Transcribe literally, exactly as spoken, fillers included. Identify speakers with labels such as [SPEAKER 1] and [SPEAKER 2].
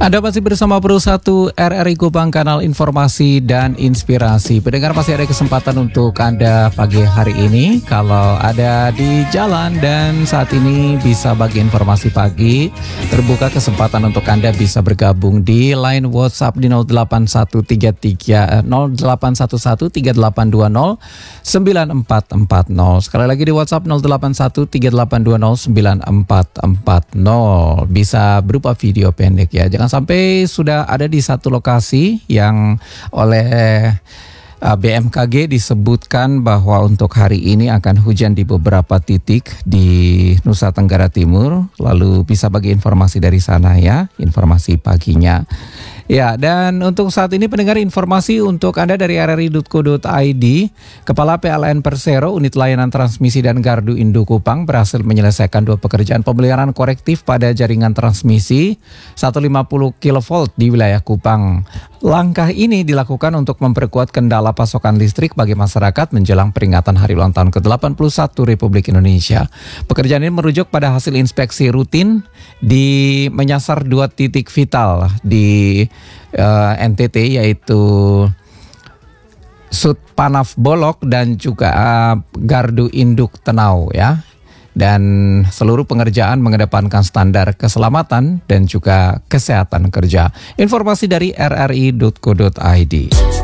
[SPEAKER 1] Anda masih bersama Pro satu R R I Kupang, kanal informasi dan inspirasi. Pendengar, masih ada kesempatan untuk Anda pagi hari ini. Kalau ada di jalan dan saat ini bisa bagi informasi pagi, terbuka kesempatan untuk Anda bisa bergabung di line WhatsApp di nol delapan satu tiga tiga nol delapan satu satu tiga delapan dua nol sembilan empat empat nol. Sekali lagi di WhatsApp nol delapan satu tiga delapan dua nol sembilan empat empat nol. Bisa berupa video pendek ya. Jangan sampai sudah ada di satu lokasi yang oleh B M K G disebutkan bahwa untuk hari ini akan hujan di beberapa titik di Nusa Tenggara Timur. Lalu bisa bagi informasi dari sana ya, informasi paginya. Ya, dan untuk saat ini pendengar, informasi untuk Anda dari r r i dot co dot i d. Kepala P L N Persero Unit Layanan Transmisi dan Gardu Indo Kupang berhasil menyelesaikan dua pekerjaan pemeliharaan korektif pada jaringan transmisi seratus lima puluh kilovolt di wilayah Kupang. Langkah ini dilakukan untuk memperkuat kendala pasokan listrik bagi masyarakat menjelang peringatan Hari Ulang Tahun ke delapan puluh satu Republik Indonesia. Pekerjaan ini merujuk pada hasil inspeksi rutin di menyasar dua titik vital di uh, N T T, yaitu Sud Panaf Bolok dan juga uh, Gardu Induk Tenau ya. Dan seluruh pengerjaan mengedepankan standar keselamatan dan juga kesehatan kerja. Informasi dari r r i dot co dot i d.